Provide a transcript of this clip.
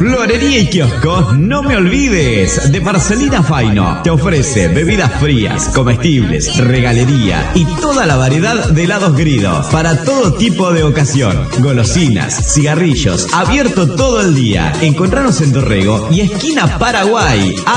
Florería y kioscos, no me olvides, de Marcelina Faino. Te ofrece bebidas frías, comestibles, regalería y toda la variedad de helados Grido para todo tipo de ocasión. Golosinas, cigarrillos, abierto todo el día. Encontranos en Dorrego y esquina Paraguay.